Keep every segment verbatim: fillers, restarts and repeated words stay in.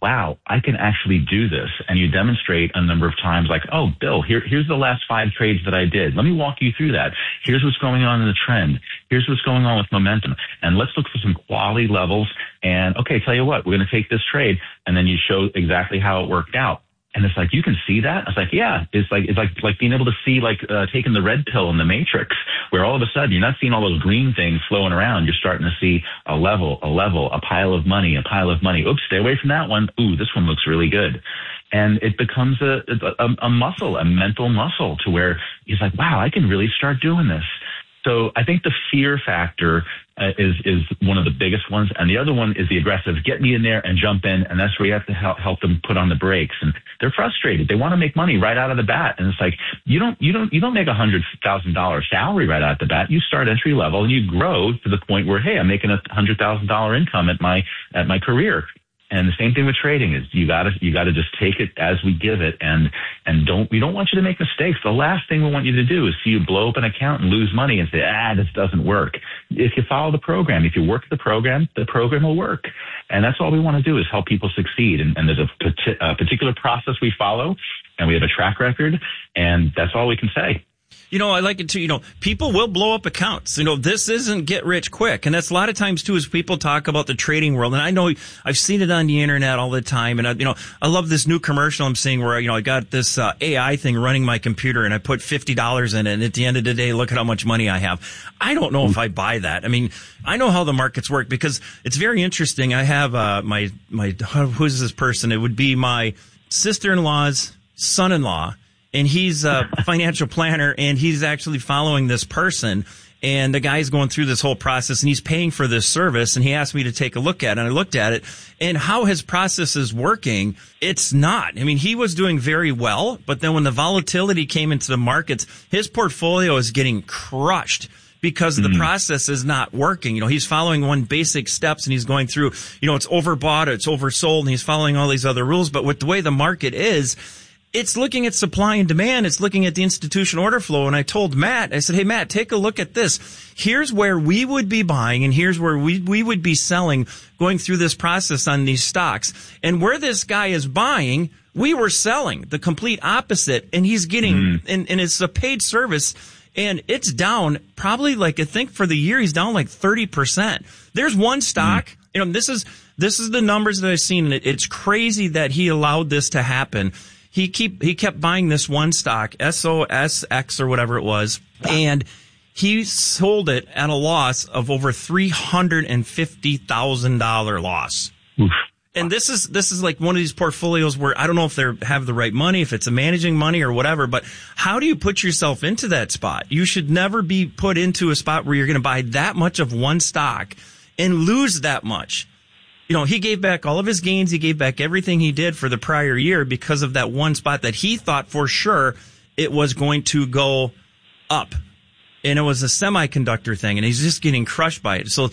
wow, I can actually do this. And you demonstrate a number of times like, oh, Bill, here, here's the last five trades that I did. Let me walk you through that. Here's what's going on in the trend. Here's what's going on with momentum. And let's look for some quality levels. And okay, tell you what, we're going to take this trade. And then you show exactly how it worked out. And it's like, you can see that? It's like, yeah, it's like, it's like, like being able to see, like, uh, taking the red pill in the Matrix, where all of a sudden you're not seeing all those green things flowing around. You're starting to see a level, a level, a pile of money, a pile of money. Oops, stay away from that one. Ooh, this one looks really good. And it becomes a, a, a muscle, a mental muscle to where he's like, wow, I can really start doing this. So I think the fear factor uh, is is one of the biggest ones, and the other one is the aggressive. Get me in there and jump in, and that's where you have to help help them put on the brakes. And they're frustrated; they want to make money right out of the bat, and it's like you don't you don't you don't make a hundred thousand dollar salary right out of the bat. You start entry level and you grow to the point where, hey, I'm making a hundred thousand dollar income at my at my career. And the same thing with trading is you gotta, you gotta just take it as we give it and, and don't, we don't want you to make mistakes. The last thing we want you to do is see you blow up an account and lose money and say, ah, this doesn't work. If you follow the program, if you work the program, the program will work. And that's all we want to do is help people succeed. And, and there's a, a particular process we follow and we have a track record, and that's all we can say. You know, I like it too. You know, people will blow up accounts. You know, this isn't get rich quick. And that's a lot of times too, as people talk about the trading world. And I know I've seen it on the internet all the time. And I, you know, I love this new commercial I'm seeing where, you know, I got this uh, A I thing running my computer and I put fifty dollars in it. And at the end of the day, look at how much money I have. I don't know if I buy that. I mean, I know how the markets work because it's very interesting. I have, uh, my, my, who's this person? It would be my sister-in-law's son-in-law. And he's a financial planner, and he's actually following this person. And the guy's going through this whole process, and he's paying for this service. And he asked me to take a look at it, and I looked at it. And how his process is working, it's not. I mean, he was doing very well, but then when the volatility came into the markets, his portfolio is getting crushed because mm-hmm. the process is not working. You know, he's following one basic steps, and he's going through, you know, it's overbought, it's oversold, and he's following all these other rules. But with the way the market is, it's looking at supply and demand. It's looking at the institutional order flow. And I told Matt, I said, hey, Matt, take a look at this. Here's where we would be buying and here's where we, we would be selling going through this process on these stocks. And where this guy is buying, we were selling the complete opposite. And he's getting, mm. and, and it's a paid service. And it's down probably like, I think for the year, he's down like thirty percent. There's one stock, mm. you know, this is, this is the numbers that I've seen. And it, it's crazy that he allowed this to happen. He keep he kept buying this one stock, S O S X or whatever it was, and he sold it at a loss of over three hundred fifty thousand dollars loss. Oof. And this is this is like one of these portfolios where I don't know if they have the right money, if it's a managing money or whatever, but how do you put yourself into that spot? You should never be put into a spot where you're going to buy that much of one stock and lose that much. You know, he gave back all of his gains. He gave back everything he did for the prior year because of that one spot that he thought for sure it was going to go up. And it was a semiconductor thing, and he's just getting crushed by it. So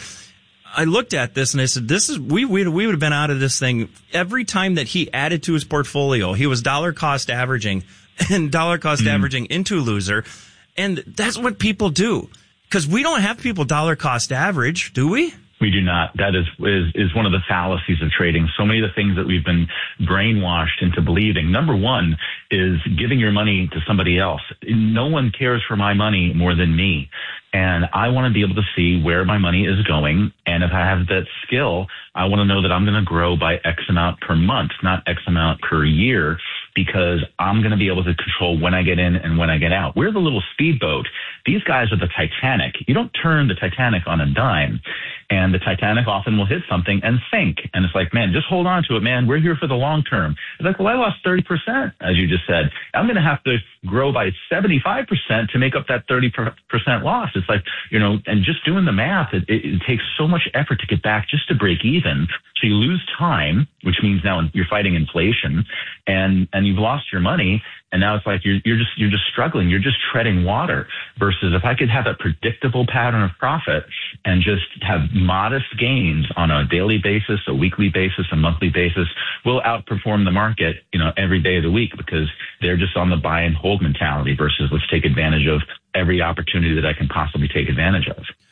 I looked at this and I said, this is, we, we, we would have been out of this thing every time that he added to his portfolio. He was dollar cost averaging and dollar cost mm-hmm. averaging into loser. And that's what people do. Because we don't have people dollar cost average, do we? We do not. That is, is is one of the fallacies of trading. So many of the things that we've been brainwashed into believing. Number one is giving your money to somebody else. No one cares for my money more than me. And I want to be able to see where my money is going. And if I have that skill, I want to know that I'm going to grow by X amount per month, not X amount per year, because I'm going to be able to control when I get in and when I get out. We're the little speedboat. These guys are the Titanic. You don't turn the Titanic on a dime. And the Titanic often will hit something and sink. And it's like, man, just hold on to it, man. We're here for the long term. It's like, well, I lost thirty percent, as you just said. I'm going to have to grow by seventy-five percent to make up that thirty percent loss. It's like, you know, and just doing the math, it, it, it takes so much effort to get back just to break even. So you lose time, which means now you're fighting inflation, and, and you've lost your money. And now it's like you're, you're just, you're just struggling. You're just treading water versus if I could have a predictable pattern of profit and just have modest gains on a daily basis, a weekly basis, a monthly basis, we'll outperform the market, you know, every day of the week because they're just on the buy and hold mentality versus let's take advantage of every opportunity that I can possibly take advantage of.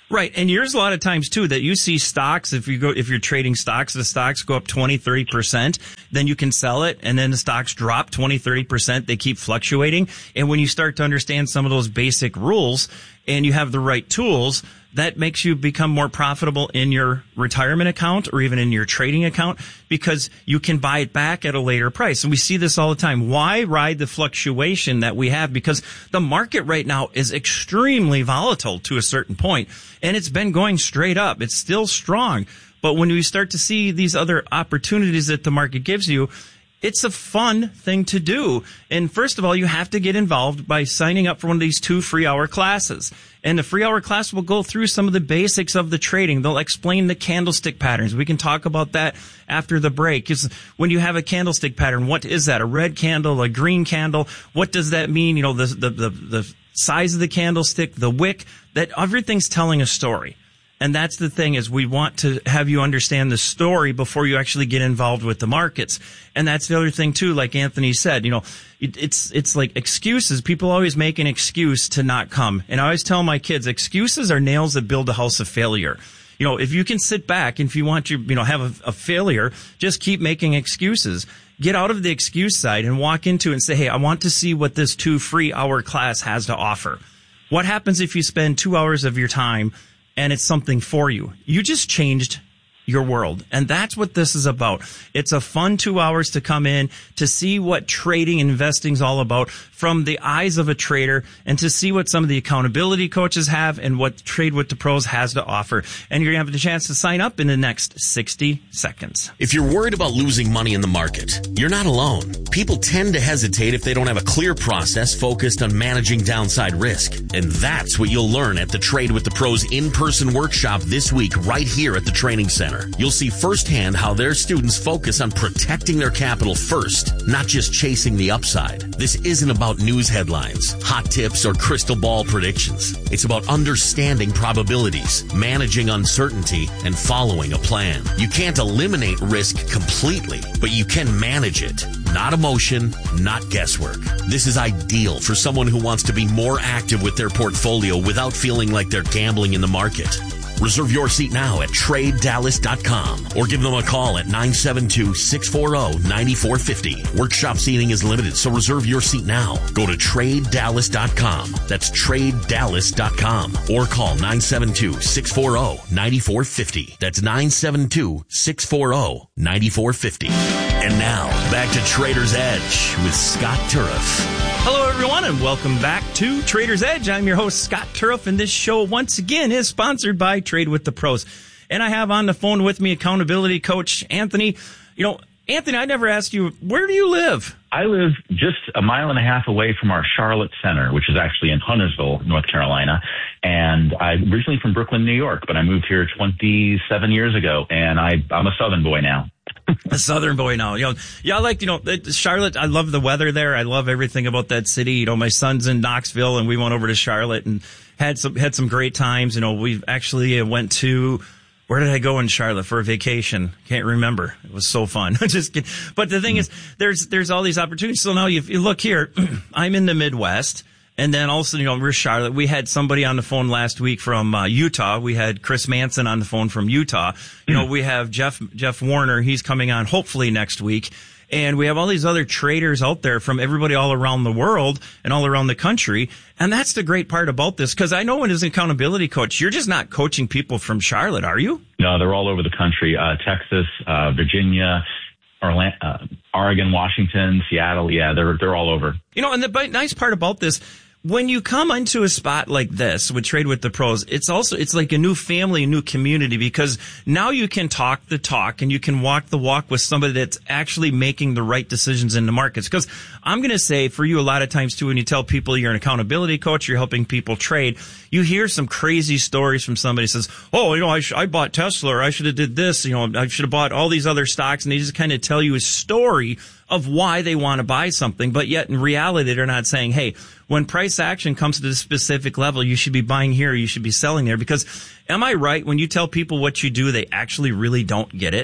Right. And there's a lot of times too that you see stocks, if you go, if you're trading stocks, the stocks go up twenty, thirty percent, then you can sell it. And then the stocks drop twenty, thirty percent. They keep fluctuating. And when you start to understand some of those basic rules and you have the right tools, that makes you become more profitable in your retirement account or even in your trading account because you can buy it back at a later price. And we see this all the time. Why ride the fluctuation that we have? Because the market right now is extremely volatile to a certain point, and it's been going straight up. It's still strong. But when we start to see these other opportunities that the market gives you, it's a fun thing to do. And first of all, you have to get involved by signing up for one of these two free hour classes. And the free hour class will go through some of the basics of the trading. They'll explain the candlestick patterns. We can talk about that after the break. It's when you have a candlestick pattern, what is that? A red candle, a green candle? What does that mean? You know, the, the, the, the size of the candlestick, the wick, that everything's telling a story. And that's the thing is we want to have you understand the story before you actually get involved with the markets. And that's the other thing too, like Anthony said, you know, it, it's, it's like excuses. People always make an excuse to not come. And I always tell my kids, excuses are nails that build a house of failure. You know, if you can sit back and if you want to, you know, have a, a failure, just keep making excuses. Get out of the excuse side and walk into it and say, hey, I want to see what this two free hour class has to offer. What happens if you spend two hours of your time and it's something for you? You just changed your world. And that's what this is about. It's a fun two hours to come in to see what trading and investing is all about from the eyes of a trader and to see what some of the accountability coaches have and what Trade with the Pros has to offer. And you're going to have the chance to sign up in the next sixty seconds. If you're worried about losing money in the market, you're not alone. People tend to hesitate if they don't have a clear process focused on managing downside risk. And that's what you'll learn at the Trade with the Pros in-person workshop this week right here at the Training Center. You'll see firsthand how their students focus on protecting their capital first, not just chasing the upside. This isn't about news headlines, hot tips, or crystal ball predictions. It's about understanding probabilities, managing uncertainty, and following a plan. You can't eliminate risk completely, but you can manage it. Not emotion, not guesswork. This is ideal for someone who wants to be more active with their portfolio without feeling like they're gambling in the market. Reserve your seat now at trade dallas dot com or give them a call at nine seven two, six four zero, nine four five zero. Workshop seating is limited, so reserve your seat now. Go to trade dallas dot com. That's trade dallas dot com or call nine seven two, six four zero, nine four five zero. That's nine seven two, six four zero, nine four five zero. And now, back to Trader's Edge with Scott Turriff. Hello, everyone, and welcome back to Trader's Edge. I'm your host, Scott Turriff, and this show, once again, is sponsored by Trade with the Pros. And I have on the phone with me accountability coach Anthony. You know, Anthony, I never asked you, where do you live? I live just a mile and a half away from our Charlotte Center, which is actually in Huntersville, North Carolina. And I'm originally from Brooklyn, New York, but I moved here twenty-seven years ago, and I, I'm a Southern boy now. A Southern boy now. You know, yeah, I like, you know, Charlotte, I love the weather there. I love everything about that city. You know, my son's in Knoxville and we went over to Charlotte and had some, had some great times. You know, we actually went to, where did I go in Charlotte for a vacation? Can't remember. It was so fun. Just kidding. But the thing mm. is, there's, there's all these opportunities. So now you, you look here, I'm in the Midwest. And then also, you know, we're Charlotte. We had somebody on the phone last week from uh, Utah. We had Chris Manson on the phone from Utah. You know, we have Jeff Jeff Warner. He's coming on hopefully next week. And we have all these other traders out there from everybody all around the world and all around the country. And that's the great part about this, because I know as an accountability coach, you're just not coaching people from Charlotte, are you? No, they're all over the country. Uh, Texas, uh, Virginia, Orlando, uh, Oregon, Washington, Seattle. Yeah, they're they're all over. You know, and the nice part about this, when you come into a spot like this with Trade with the Pros, it's also, it's like a new family, a new community, because now you can talk the talk and you can walk the walk with somebody that's actually making the right decisions in the markets. Because I'm going to say for you a lot of times too, when you tell people you're an accountability coach, you're helping people trade, you hear some crazy stories from somebody who says, oh, you know, I, sh- I bought Tesla, or I should have did this, you know, I should have bought all these other stocks. And they just kind of tell you a story of why they want to buy something. But yet in reality, they're not saying, hey, when price action comes to this specific level, you should be buying here, you should be selling there. Because am I right when you tell people what you do, they actually really don't get it?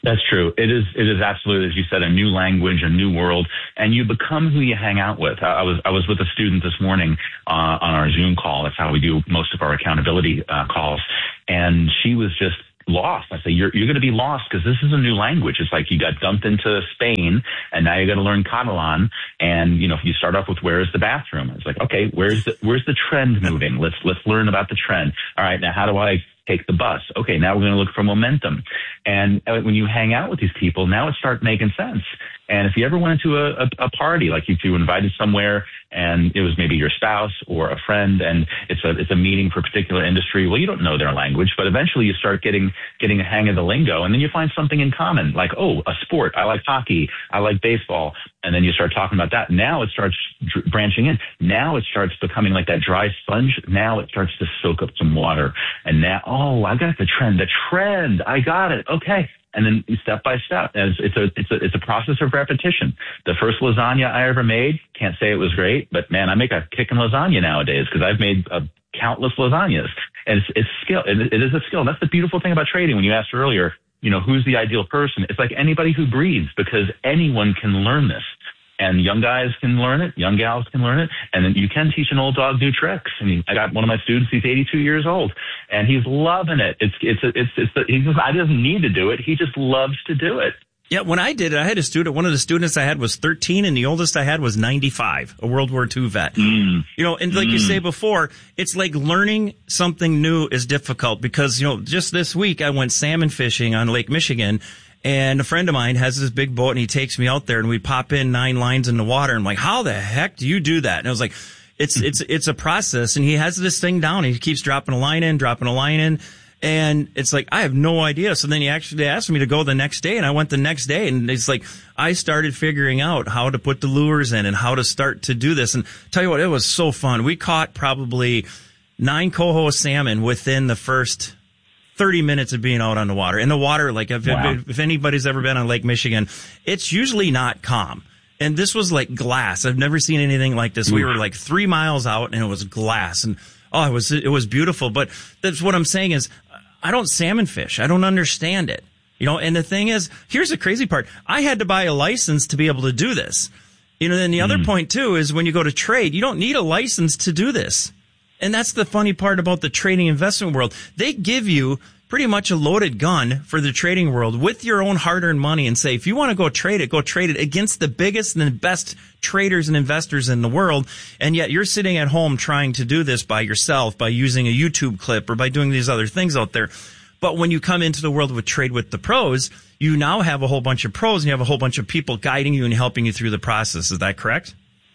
That's true. It is, it is absolutely, as you said, a new language, a new world, and you become who you hang out with. I was, I was with a student this morning, uh, on our Zoom call. That's how we do most of our accountability, uh, calls. And she was just lost. I say, you're, you're going to be lost because this is a new language. It's like you got dumped into Spain and now you got to learn Catalan. And, you know, if you start off with where is the bathroom? It's like, okay, where's the, where's the trend moving? Let's, let's learn about the trend. All right. Now, how do I take the bus? Okay. Now we're going to look for momentum. And when you hang out with these people, now it starts making sense. And if you ever went into a, a, a party, like if you were invited somewhere and it was maybe your spouse or a friend and it's a, it's a meeting for a particular industry, well, you don't know their language, but eventually you start getting, getting a hang of the lingo and then you find something in common, like, oh, a sport. I like hockey. I like baseball. And then you start talking about that. Now it starts dr- branching in. Now it starts becoming like that dry sponge. Now it starts to soak up some water. And now, oh, I got the trend, the trend. I got it. Okay. And then step by step, as it's a, it's a, it's a process of repetition. The first lasagna I ever made, can't say it was great, but man, I make a kicking lasagna nowadays because I've made uh, countless lasagnas. And it's, it's skill. It, it is a skill. That's the beautiful thing about trading. When you asked earlier, you know, who's the ideal person? It's like anybody who breathes because anyone can learn this. And young guys can learn it, young gals can learn it, and then you can teach an old dog new tricks. I mean, I got one of my students; he's eighty-two years old, and he's loving it. It's it's it's it's. it's he just, I doesn't need to do it; he just loves to do it. Yeah, when I did it, I had a student. One of the students I had was thirteen, and the oldest I had was ninety-five, a World War Two vet. Mm. You know, and like mm. you say before, it's like learning something new is difficult because you know, just this week I went salmon fishing on Lake Michigan. And a friend of mine has this big boat and he takes me out there and we pop in nine lines in the water. And I'm like, how the heck do you do that? And I was like, it's, it's, it's a process. And he has this thing down. He keeps dropping a line in, dropping a line in. And it's like, I have no idea. So then he actually asked me to go the next day and I went the next day and it's like, I started figuring out how to put the lures in and how to start to do this. And tell you what, it was so fun. We caught probably nine coho salmon within the first thirty minutes of being out on the water. And the water, like if, wow. if, if anybody's ever been on Lake Michigan, it's usually not calm. And this was like glass. I've never seen anything like this. Oof. We were like three miles out and it was glass. And oh, it was, it was beautiful. But that's what I'm saying is I don't salmon fish. I don't understand it. You know, and the thing is, here's the crazy part. I had to buy a license to be able to do this. You know, then the mm. other point too is when you go to trade, you don't need a license to do this. And that's the funny part about the trading investment world. They give you pretty much a loaded gun for the trading world with your own hard-earned money and say, if you want to go trade it, go trade it against the biggest and the best traders and investors in the world. And yet you're sitting at home trying to do this by yourself, by using a YouTube clip or by doing these other things out there. But when you come into the world with Trade with the Pros, you now have a whole bunch of pros and you have a whole bunch of people guiding you and helping you through the process. Is that correct?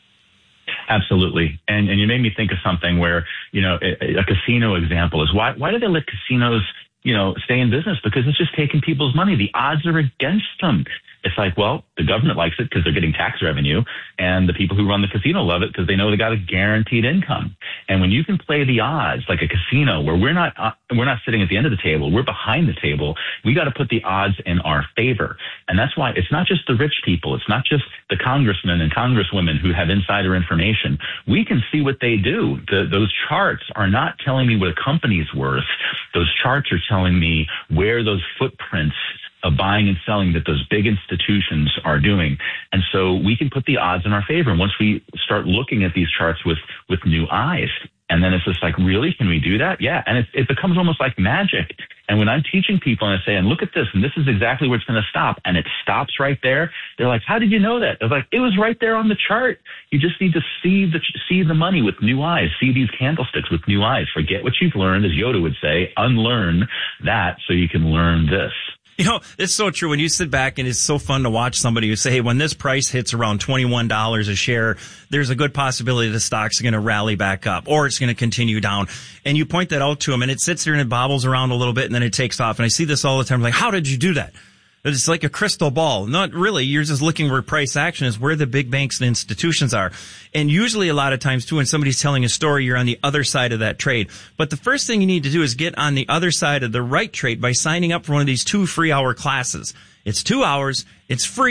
Absolutely. And and you made me think of something where, you know, a, a casino example is why why do they let casinos, you know, stay in business? Because it's just taking people's money. The odds are against them. It's like, well, the government likes it because they're getting tax revenue, and the people who run the casino love it because they know they got a guaranteed income. And when you can play the odds like a casino, where we're not uh, we're not sitting at the end of the table, we're behind the table. We got to put the odds in our favor, and that's why it's not just the rich people, it's not just the congressmen and congresswomen who have insider information. We can see what they do. The, those charts are not telling me what a company's worth. Those charts are telling me where those footprints of buying and selling that those big institutions are doing. And so we can put the odds in our favor. And once we start looking at these charts with, with new eyes, and then it's just like, really, can we do that? Yeah. And it, it becomes almost like magic. And when I'm teaching people and I say, and look at this, and this is exactly where it's going to stop, and it stops right there, they're like, how did you know that? I was like, it was right there on the chart. You just need to see the, see the money with new eyes, see these candlesticks with new eyes. Forget what you've learned, as Yoda would say, unlearn that so you can learn this. You know, it's so true. When you sit back and it's so fun to watch somebody who say, hey, when this price hits around twenty-one dollars a share, there's a good possibility the stock's going to rally back up or it's going to continue down. And you point that out to them and it sits there and it bobbles around a little bit and then it takes off. And I see this all the time. I'm like, how did you do that? It's like a crystal ball. Not really. You're just looking where price action is, where the big banks and institutions are. And usually a lot of times too, when somebody's telling a story, you're on the other side of that trade. But the first thing you need to do is get on the other side of the right trade by signing up for one of these two free hour classes. It's two hours. It's free.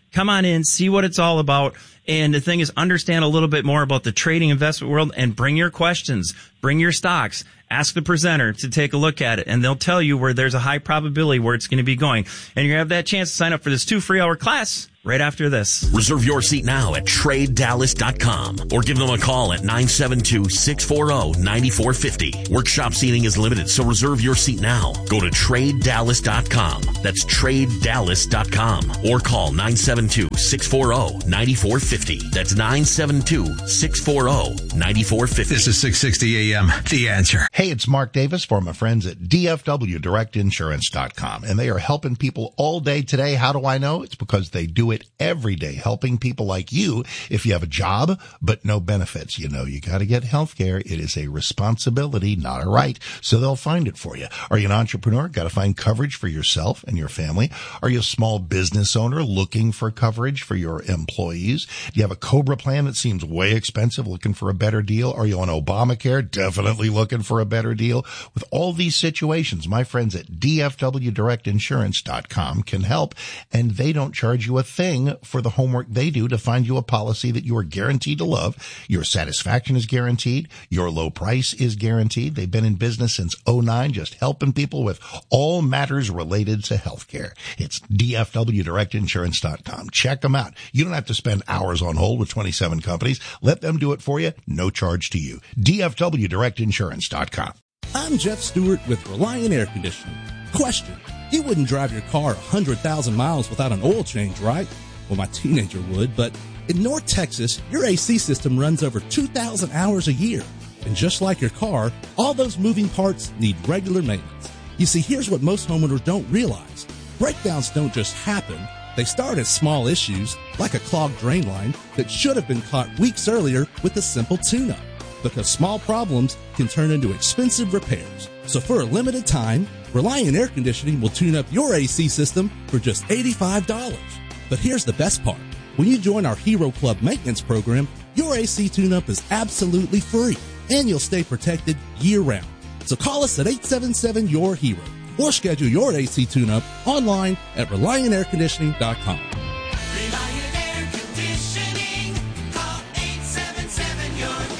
Come on in, see what it's all about. And the thing is, understand a little bit more about the trading investment world and bring your questions, bring your stocks, ask the presenter to take a look at it, and they'll tell you where there's a high probability where it's going to be going. And you're going to have that chance to sign up for this two free hour class right after this. Reserve your seat now at trade dallas dot com or give them a call at nine seven two, six four zero, nine four five zero. Workshop seating is limited, so reserve your seat now. Go to trade dallas dot com. That's trade dallas dot com or call nine seven two, six four zero, nine four five zero. That's nine seven two, six four zero, nine four five zero. This is six sixty A M, The Answer. Hey, it's Mark Davis for my friends at D F W direct insurance dot com, and they are helping people all day today. How do I know? It's because they do it every day, helping people like you. If you have a job but no benefits, you know you got to get health care. It is a responsibility, not a right, so they'll find it for you. Are you an entrepreneur? Got to find coverage for yourself and your family. Are you a small business owner looking for coverage for your employees? Do you have a COBRA plan that seems way expensive, looking for a better deal? Are you on Obamacare? Definitely looking for a better deal. With all these situations, my friends at D F W direct insurance dot com can help, and they don't charge you a thing for the homework they do to find you a policy that you are guaranteed to love. Your satisfaction is guaranteed. Your low price is guaranteed. They've been in business since oh nine, just helping people with all matters related to healthcare. It's D F W direct insurance dot com. Check them out. You don't have to spend hours on hold with twenty-seven companies. Let them do it for you. No charge to you. D F W direct insurance dot com. I'm Jeff Stewart with Reliant Air Conditioning. Question: you wouldn't drive your car one hundred thousand miles without an oil change, right? Well, my teenager would, but in North Texas, your A C system runs over two thousand hours a year. And just like your car, all those moving parts need regular maintenance. You see, here's what most homeowners don't realize. Breakdowns don't just happen. They start as small issues, like a clogged drain line that should have been caught weeks earlier with a simple tune-up. Because small problems can turn into expensive repairs. So for a limited time, Reliant Air Conditioning will tune up your A C system for just eighty-five dollars. But here's the best part. When you join our Hero Club maintenance program, your A C tune-up is absolutely free, and you'll stay protected year-round. So call us at eight seven seven, Y O U R Hero or schedule your A C tune-up online at reliant air conditioning dot com. Reliant Air Conditioning. Call eight seven seven, Y O U R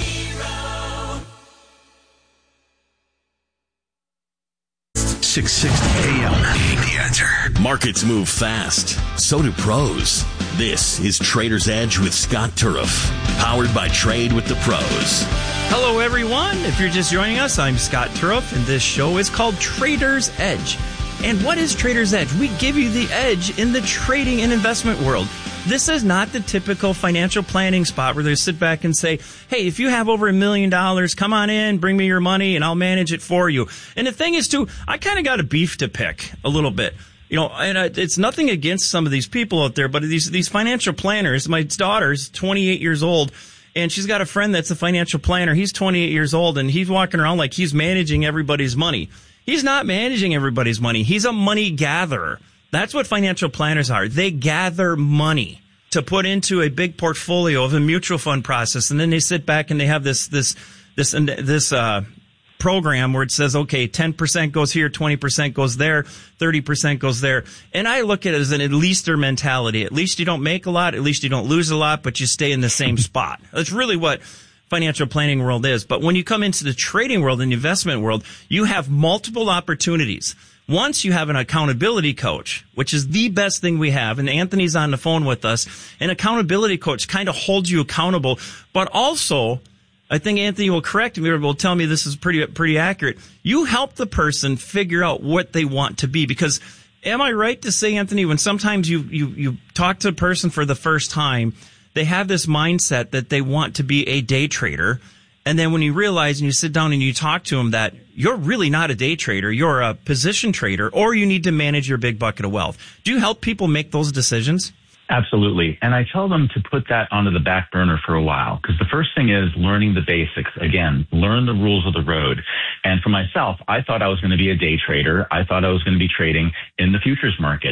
Hero. six sixty A M, The Answer. Markets move fast. So do pros. This is Trader's Edge with Scott Turriff, powered by Trade with the Pros. Hello, everyone. If you're just joining us, I'm Scott Turriff, and this show is called Trader's Edge. And what is Trader's Edge? We give you the edge in the trading and investment world. This is not the typical financial planning spot where they sit back and say, hey, if you have over a million dollars, come on in, bring me your money, and I'll manage it for you. And the thing is, too, I kind of got a beef to pick a little bit. You know, and it's nothing against some of these people out there, but these these financial planners, my daughter's twenty-eight years old, and she's got a friend that's a financial planner. He's twenty-eight years old, and he's walking around like he's managing everybody's money. He's not managing everybody's money. He's a money gatherer. That's what financial planners are. They gather money to put into a big portfolio of a mutual fund process, and then they sit back and they have this this this this uh program where it says, okay, ten percent goes here, twenty percent goes there, thirty percent goes there. And I look at it as an at leaster mentality. At least you don't make a lot, at least you don't lose a lot, but you stay in the same spot. That's really what financial planning world is. But when you come into the trading world and the investment world, you have multiple opportunities. Once you have an accountability coach, which is the best thing we have, and Anthony's on the phone with us, an accountability coach kind of holds you accountable, but also, I think Anthony will correct me or will tell me this is pretty pretty accurate. You help the person figure out what they want to be. Because am I right to say, Anthony, when sometimes you, you, you talk to a person for the first time, they have this mindset that they want to be a day trader. And then when you realize and you sit down and you talk to them that you're really not a day trader, you're a position trader, or you need to manage your big bucket of wealth. Do you help people make those decisions? Absolutely. And I tell them to put that onto the back burner for a while, because the first thing is learning the basics. Again, learn the rules of the road. And for myself, I thought I was going to be a day trader. I thought I was going to be trading in the futures market.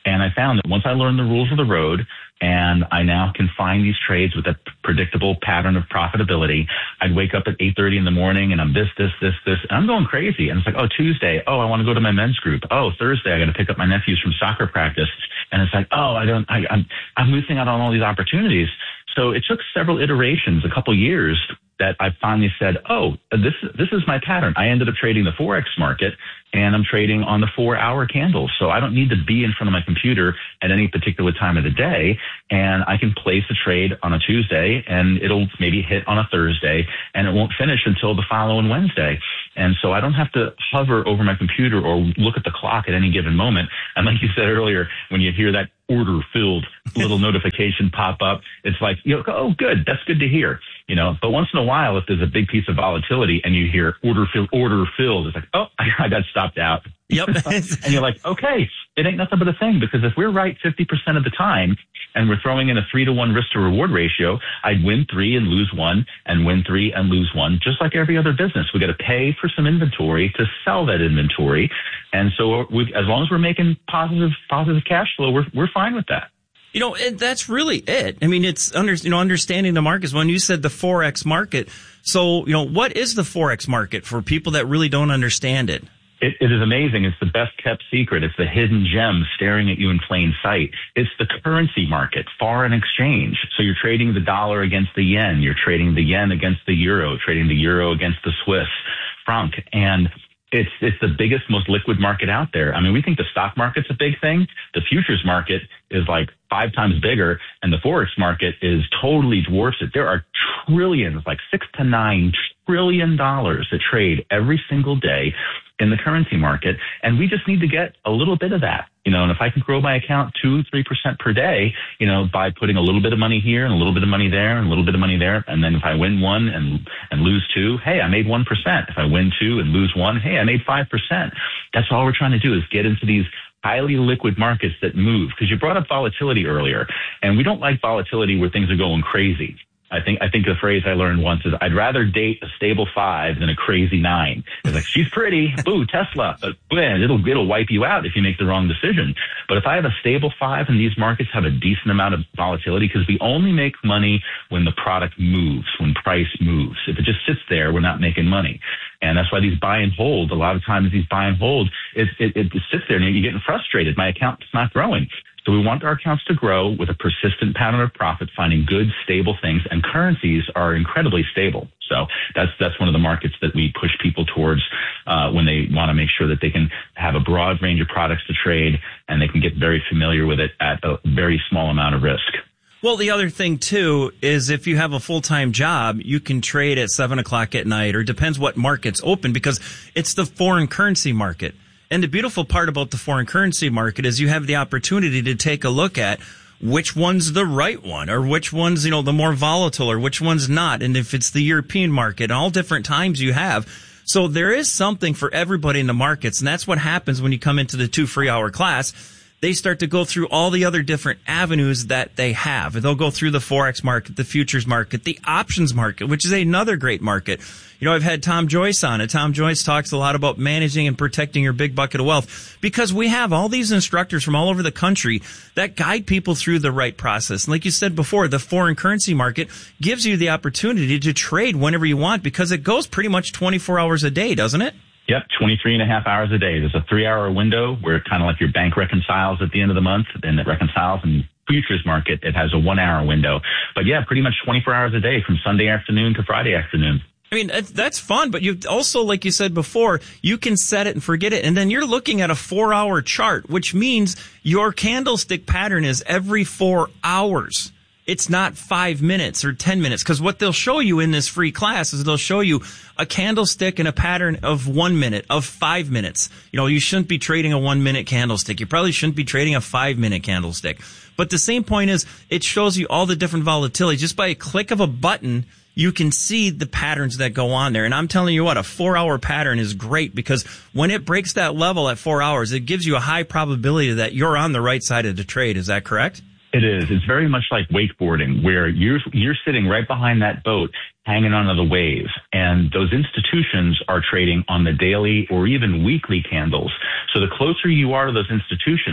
And I found that once I learned the rules of the road, and I now can find these trades with a predictable pattern of profitability, I'd wake up at eight thirty in the morning and I'm this, this, this, this, and I'm going crazy. And it's like, oh, Tuesday, oh, I want to go to my men's group. Oh, Thursday, I got to pick up my nephews from soccer practice. And it's like, oh, I don't, I, I'm, I'm losing out on all these opportunities. So it took several iterations, a couple years, that I finally said, oh, this this is my pattern. I ended up trading the Forex market, and I'm trading on the four-hour candles. So I don't need to be in front of my computer at any particular time of the day, and I can place a trade on a Tuesday, and it'll maybe hit on a Thursday, and it won't finish until the following Wednesday. And so I don't have to hover over my computer or look at the clock at any given moment. And like you said earlier, when you hear that order filled little notification pop up, it's like, you know, oh, good. That's good to hear. You know, but once in a while, if there's a big piece of volatility and you hear order filled, order filled, it's like, oh, I got stopped out. Yep. And you're like, okay, it ain't nothing but a thing, because if we're right fifty percent of the time and we're throwing in a three to one risk to reward ratio, I'd win three and lose one and win three and lose one, just like every other business. We got to pay for some inventory to sell that inventory. And so we, as long as we're making positive, positive cash flow, we're, we're fine with that. You know, it, that's really it. I mean, it's under, you know, understanding the markets. When you said the Forex market, so, you know, what is the Forex market for people that really don't understand it? It, it is amazing. It's the best kept secret. It's the hidden gem staring at you in plain sight. It's the currency market, foreign exchange. So you're trading the dollar against the yen. You're trading the yen against the euro, trading the euro against the Swiss franc. And It's it's the biggest, most liquid market out there. I mean, we think the stock market's a big thing. The futures market is like five times bigger, and the Forex market is totally dwarfs it. There are trillions, like six to nine trillion dollars that trade every single day in the currency market, and we just need to get a little bit of that. You know, and if I can grow my account two, three percent per day, you know, by putting a little bit of money here and a little bit of money there and a little bit of money there, and then if I win one and and lose two, hey, I made one percent. If I win two and lose one, hey, I made five percent. That's all we're trying to do, is get into these highly liquid markets that move. Because you brought up volatility earlier, and we don't like volatility where things are going crazy. I think I think the phrase I learned once is, I'd rather date a stable five than a crazy nine. It's like, she's pretty, boo, Tesla, but man, it'll it'll wipe you out if you make the wrong decision. But if I have a stable five and these markets have a decent amount of volatility, because we only make money when the product moves, when price moves. If it just sits there, we're not making money. And that's why these buy and hold, a lot of times these buy and hold, it, it, it sits there and you're getting frustrated. My account's not growing. So we want our accounts to grow with a persistent pattern of profit, finding good, stable things, and currencies are incredibly stable. So that's that's one of the markets that we push people towards uh, when they want to make sure that they can have a broad range of products to trade, and they can get very familiar with it at a very small amount of risk. Well, the other thing, too, is if you have a full-time job, you can trade at seven o'clock at night, or depends what market's open, because it's the foreign currency market. And the beautiful part about the foreign currency market is you have the opportunity to take a look at which one's the right one, or which one's, you know, the more volatile, or which one's not. And if it's the European market, all different times you have. So there is something for everybody in the markets. And that's what happens when you come into the two free hour class. They start to go through all the other different avenues that they have. They'll go through the Forex market, the futures market, the options market, which is another great market. You know, I've had Tom Joyce on it. Tom Joyce talks a lot about managing and protecting your big bucket of wealth, because we have all these instructors from all over the country that guide people through the right process. And like you said before, the foreign currency market gives you the opportunity to trade whenever you want, because it goes pretty much twenty-four hours a day, doesn't it? Yep, twenty-three and a half hours a day. There's a three-hour window where kind of like your bank reconciles at the end of the month, and it reconciles. And futures market, it has a one-hour window. But yeah, pretty much twenty-four hours a day from Sunday afternoon to Friday afternoon. I mean, that's fun, but you also, like you said before, you can set it and forget it. And then you're looking at a four-hour chart, which means your candlestick pattern is every four hours. It's not five minutes or ten minutes, because what they'll show you in this free class is they'll show you a candlestick and a pattern of one minute, of five minutes. You know, you shouldn't be trading a one-minute candlestick. You probably shouldn't be trading a five-minute candlestick. But the same point is, it shows you all the different volatility. Just by a click of a button, you can see the patterns that go on there. And I'm telling you what, a four-hour pattern is great, because when it breaks that level at four hours, it gives you a high probability that you're on the right side of the trade. Is that correct? It is. It's very much like wakeboarding, where you're you're sitting right behind that boat, hanging onto the wave. And those institutions are trading on the daily or even weekly candles. So the closer you are to those institutions,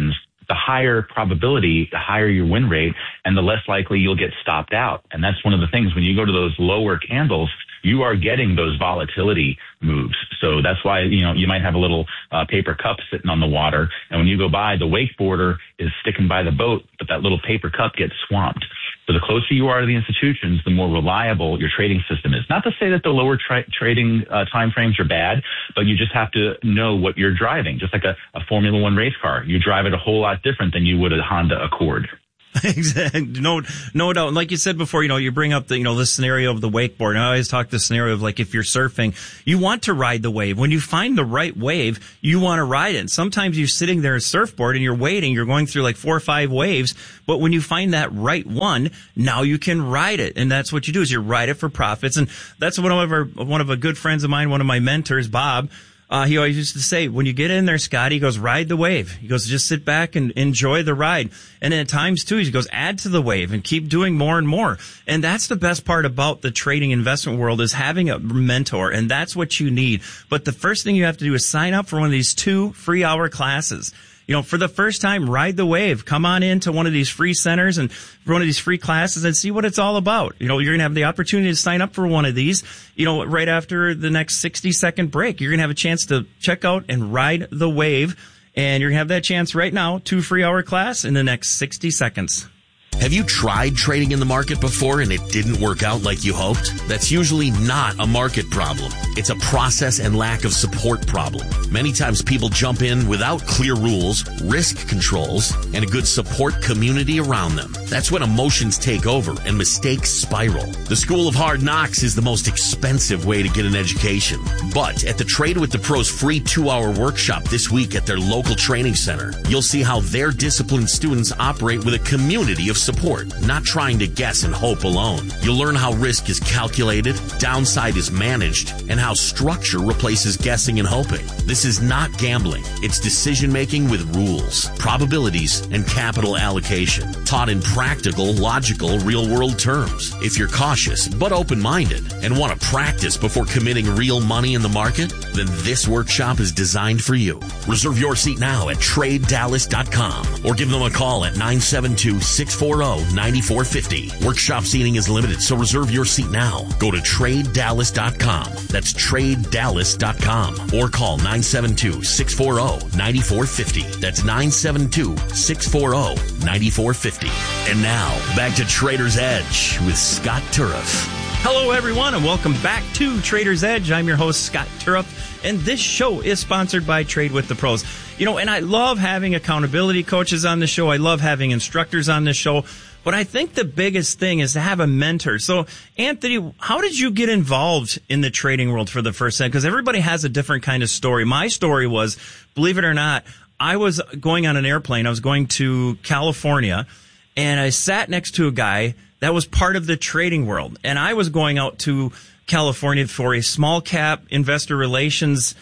the higher probability, the higher your win rate, and the less likely you'll get stopped out. And that's one of the things when you go to those lower candles, you are getting those volatility moves. So that's why, you know, you might have a little uh, paper cup sitting on the water. And when you go by, the wakeboarder is sticking by the boat, but that little paper cup gets swamped. So the closer you are to the institutions, the more reliable your trading system is. Not to say that the lower tra- trading uh, time frames are bad, but you just have to know what you're driving. Just like a, a Formula One race car, you drive it a whole lot different than you would a Honda Accord. Exactly. No, no doubt. Like you said before, you know, you bring up the, you know, the scenario of the wakeboard. And I always talk the scenario of like if you're surfing, you want to ride the wave. When you find the right wave, you want to ride it. And sometimes you're sitting there at a surfboard and you're waiting, you're going through like four or five waves. But when you find that right one, now you can ride it. And that's what you do is you ride it for profits. And that's one of our, one of a good friends of mine, one of my mentors, Bob. Uh, he always used to say, when you get in there, Scott, he goes, ride the wave. He goes, just sit back and enjoy the ride. And then at times too, he goes, add to the wave and keep doing more and more. And that's the best part about the trading investment world is having a mentor. And that's what you need. But the first thing you have to do is sign up for one of these two free hour classes. You know, for the first time, ride the wave. Come on into one of these free centers and for one of these free classes and see what it's all about. You know, you're going to have the opportunity to sign up for one of these, you know, right after the next sixty second break. You're going to have a chance to check out and ride the wave. And you're going to have that chance right now, two free hour class in the next sixty seconds. Have you tried trading in the market before and it didn't work out like you hoped? That's usually not a market problem. It's a process and lack of support problem. Many times people jump in without clear rules, risk controls, and a good support community around them. That's when emotions take over and mistakes spiral. The School of Hard Knocks is the most expensive way to get an education. But at the Trade with the Pros free two-hour workshop this week at their local training center, you'll see how their disciplined students operate with a community of support, not trying to guess and hope alone. You'll learn how risk is calculated, downside is managed, and how structure replaces guessing and hoping. This is not gambling. It's decision-making with rules, probabilities, and capital allocation, taught in practical, logical, real-world terms. If you're cautious but open-minded and want to practice before committing real money in the market, then this workshop is designed for you. Reserve your seat now at trade dallas dot com or give them a call at nine seven two, six four zero, nine four five zero. Workshop seating is limited, so reserve your seat now. Go to trade dallas dot com. That's trade dallas dot com or call nine seven two, six four zero, nine four five zero. That's nine seven two, six four zero, nine four five zero. And now, back to Trader's Edge with Scott Turriff. Hello, everyone, and welcome back to Trader's Edge. I'm your host, Scott Turriff, and this show is sponsored by Trade with the Pros. You know, and I love having accountability coaches on the show. I love having instructors on the show. But I think the biggest thing is to have a mentor. So, Anthony, how did you get involved in the trading world for the first time? Because everybody has a different kind of story. My story was, believe it or not, I was going on an airplane. I was going to California, and I sat next to a guy that was part of the trading world. And I was going out to California for a small cap investor relations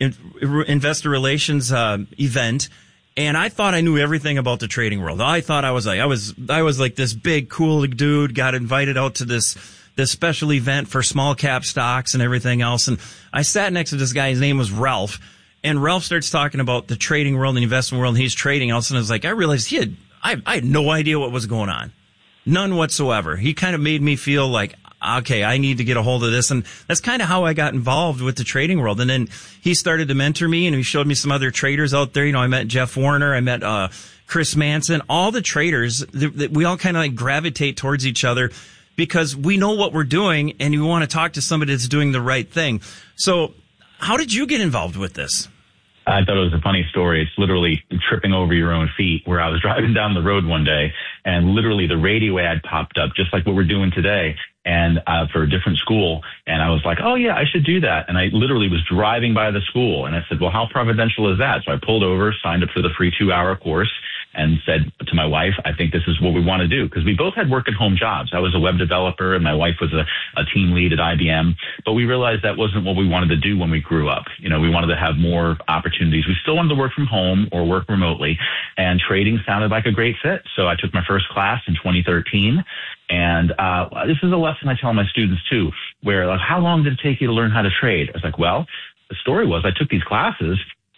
investor relations uh, event. And I thought I knew everything about the trading world. I thought I was like, I was, I was like this big, cool dude, got invited out to this, this special event for small cap stocks and everything else. And I sat next to this guy. His name was Ralph. And Ralph starts talking about the trading world and the investment world. And he's trading. All of a sudden I was like, I realized he had, I, I had no idea what was going on. None whatsoever. He kind of made me feel like, okay, I need to get a hold of this. And that's kind of how I got involved with the trading world. And then he started to mentor me, and he showed me some other traders out there. You know, I met Jeff Warner. I met uh Chris Manson. All the traders, that we all kind of like gravitate towards each other because we know what we're doing, and you want to talk to somebody that's doing the right thing. So how did you get involved with this? I thought it was a funny story. It's literally tripping over your own feet, where I was driving down the road one day and literally the radio ad popped up, just like what we're doing today, and uh, for a different school. And I was like, oh yeah, I should do that. And I literally was driving by the school and I said, well, how providential is that? So I pulled over, signed up for the free two hour course, and said to my wife, I think this is what we want to do. Because we both had work at home jobs. I was a web developer and my wife was a, a team lead at I B M. But we realized that wasn't what we wanted to do when we grew up. You know, we wanted to have more opportunities. We still wanted to work from home or work remotely. And trading sounded like a great fit. So I took my first class in twenty thirteen. And uh this is a lesson I tell my students too, where like, how long did it take you to learn how to trade? I was like, well, the story was I took these classes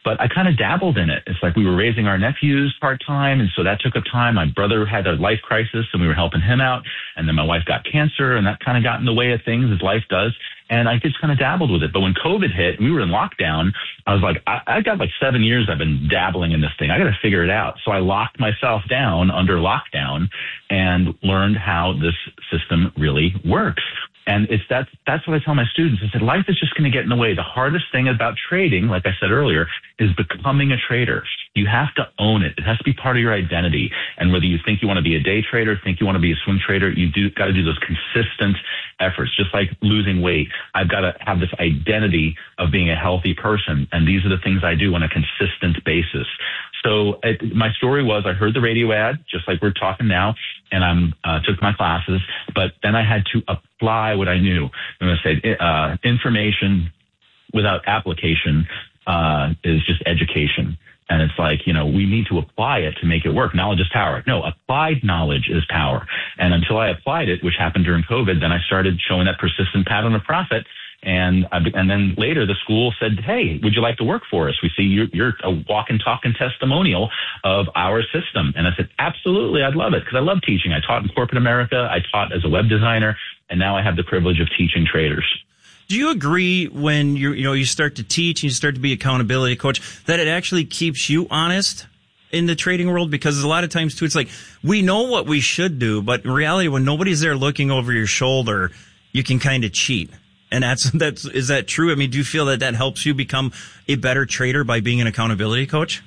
but I kind of dabbled in it. It's like we were raising our nephews part-time, and so that took up time. My brother had a life crisis, and we were helping him out. And then my wife got cancer, and that kind of got in the way of things, as life does. And I just kind of dabbled with it. But when COVID hit and we were in lockdown, I was like, I, I got like seven years I've been dabbling in this thing. I got to figure it out. So I locked myself down under lockdown and learned how this system really works. And it's that's that's what I tell my students. I said, life is just going to get in the way. The hardest thing about trading, like I said earlier, is becoming a trader. You have to own it. It has to be part of your identity. And whether you think you want to be a day trader, think you want to be a swing trader, you do got to do those consistent efforts. Just like losing weight, I've got to have this identity of being a healthy person. And these are the things I do on a consistent basis. So it, my story was I heard the radio ad, just like we're talking now, and I uh, took my classes, but then I had to apply what I knew. I'm going to say uh, information without application uh, is just education. And it's like, you know, we need to apply it to make it work. Knowledge is power. No, applied knowledge is power. And until I applied it, which happened during COVID, then I started showing that persistent pattern of profit. And I, and then later the school said, hey, would you like to work for us? We see you're, you're a walking, talking testimonial of our system. And I said, absolutely, I'd love it, because I love teaching. I taught in corporate America. I taught as a web designer. And now I have the privilege of teaching traders. Do you agree when you you know you start to teach and you start to be accountability coach that it actually keeps you honest in the trading world? Because a lot of times too, it's like we know what we should do, but in reality, when nobody's there looking over your shoulder, you can kind of cheat. And that's that's is that true? I mean, do you feel that that helps you become a better trader by being an accountability coach?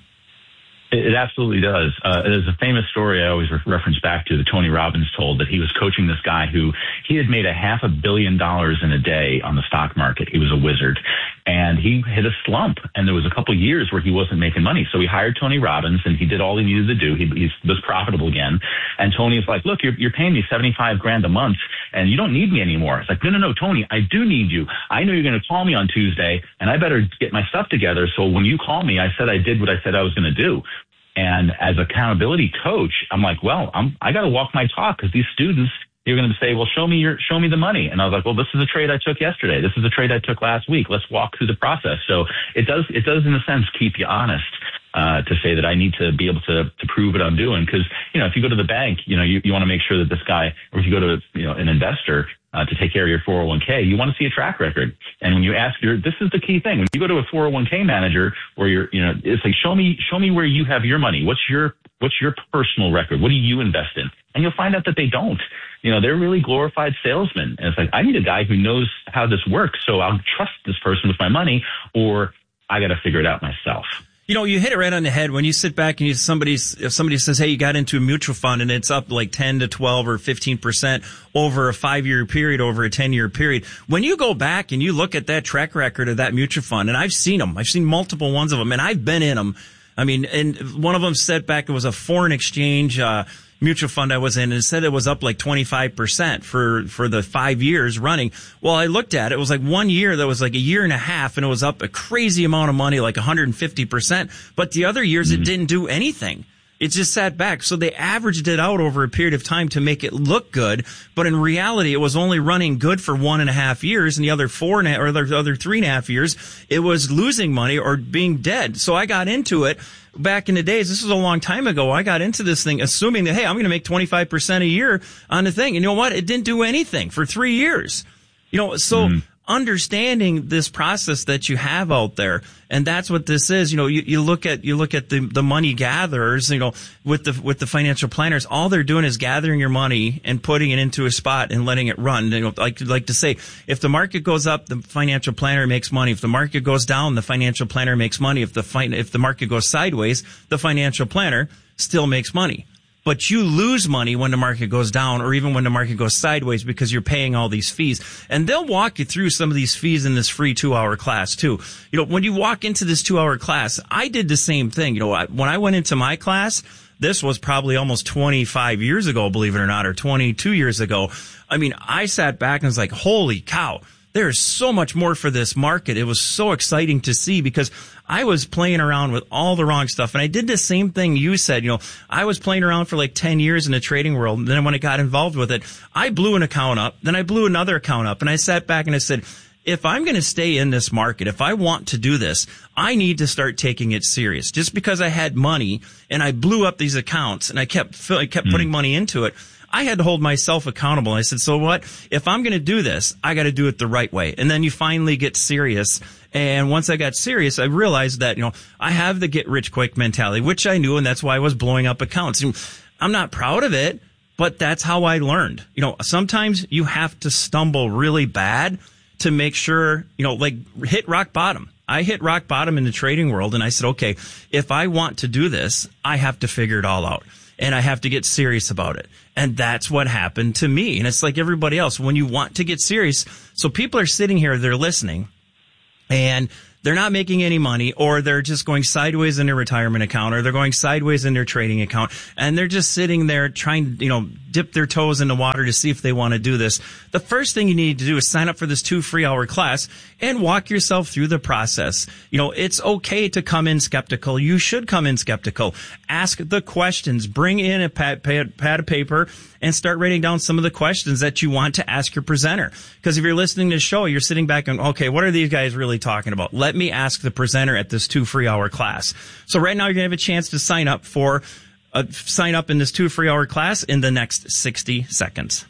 It absolutely does. Uh, there's a famous story I always re- reference back to that Tony Robbins told, that he was coaching this guy who he had made a half a billion dollars in a day on the stock market. He was a wizard, and he hit a slump, and there was a couple of years where he wasn't making money. So he hired Tony Robbins, and he did all he needed to do. He, he was profitable again. And Tony was like, look, you're, you're paying me seventy-five grand a month, and you don't need me anymore. It's like, no, no, no, Tony, I do need you. I know you're going to call me on Tuesday, and I better get my stuff together. So when you call me, I said I did what I said I was going to do. And as accountability coach, I'm like, well, I'm, I got to walk my talk, because these students, you're going to say, well, show me your, show me the money. And I was like, well, this is a trade I took yesterday. This is a trade I took last week. Let's walk through the process. So it does, it does in a sense keep you honest, uh, to say that I need to be able to, to prove what I'm doing. Cause, you know, if you go to the bank, you know, you, you want to make sure that this guy, or if you go to, you know, an investor, Uh, to take care of your four oh one k, you want to see a track record. And when you ask your, this is the key thing. When you go to a four oh one k manager, or you're, you know, it's like, show me, show me where you have your money. What's your, what's your personal record? What do you invest in? And you'll find out that they don't. You know, they're really glorified salesmen. And it's like, I need a guy who knows how this works, so I'll trust this person with my money, or I got to figure it out myself. You know, you hit it right on the head when you sit back and you somebody if somebody says, "Hey, you got into a mutual fund and it's up like ten to twelve or fifteen percent over a five-year period, over a ten-year period." When you go back and you look at that track record of that mutual fund, and I've seen them, I've seen multiple ones of them, and I've been in them. I mean, and one of them set back, it was a foreign exchange uh mutual fund I was in, and it said it was up like twenty-five percent for, for the five years running. Well, I looked at it. It was like one year that was like a year and a half, and it was up a crazy amount of money, like one hundred fifty percent. But the other years mm-hmm. it didn't do anything. It just sat back. So they averaged it out over a period of time to make it look good. But in reality, it was only running good for one and a half years, and the other four and a, or the other three and a half years, it was losing money or being dead. So I got into it. Back in the days, this was a long time ago, I got into this thing assuming that, hey, I'm going to make twenty-five percent a year on the thing. And you know what? It didn't do anything for three years. You know, so mm. understanding this process that you have out there, and that's what this is. You know, you, you look at, you look at the, the money gatherers, you know, with the, with the financial planners, all they're doing is gathering your money and putting it into a spot and letting it run. You know, like, like to say, if the market goes up, the financial planner makes money. If the market goes down, the financial planner makes money. If the fin- if the market goes sideways, the financial planner still makes money. But you lose money when the market goes down, or even when the market goes sideways, because you're paying all these fees. And they'll walk you through some of these fees in this free two-hour class too. You know, when you walk into this two-hour class, I did the same thing. You know, I, when I went into my class, this was probably almost twenty-five years ago, believe it or not, or twenty-two years ago. I mean, I sat back and was like, holy cow. There's so much more for this market. It was so exciting to see, because I was playing around with all the wrong stuff. And I did the same thing you said. You know, I was playing around for like ten years in the trading world. And then when I got involved with it, I blew an account up. Then I blew another account up. And I sat back and I said, if I'm going to stay in this market, if I want to do this, I need to start taking it serious. Just because I had money and I blew up these accounts and I kept, I kept putting money into it, I had to hold myself accountable. I said, so what? If I'm going to do this, I got to do it the right way. And then you finally get serious. And once I got serious, I realized that, you know, I have the get rich quick mentality, which I knew. And that's why I was blowing up accounts. And I'm not proud of it, but that's how I learned. You know, sometimes you have to stumble really bad to make sure, you know, like hit rock bottom. I hit rock bottom in the trading world. And I said, okay, if I want to do this, I have to figure it all out. And I have to get serious about it. And that's what happened to me. And it's like everybody else. When you want to get serious, so people are sitting here, they're listening, and they're not making any money, or they're just going sideways in their retirement account, or they're going sideways in their trading account, and they're just sitting there trying to, you know, dip their toes in the water to see if they want to do this. The first thing you need to do is sign up for this two free hour class and walk yourself through the process. You know, it's okay to come in skeptical. You should come in skeptical. Ask the questions. Bring in a pad, pad, pad of paper and start writing down some of the questions that you want to ask your presenter. Because if you're listening to the show, you're sitting back and, okay, what are these guys really talking about? Let me ask the presenter at this two free hour class. So right now you're going to have a chance to sign up for uh, sign up in this two free hour class in the next sixty seconds.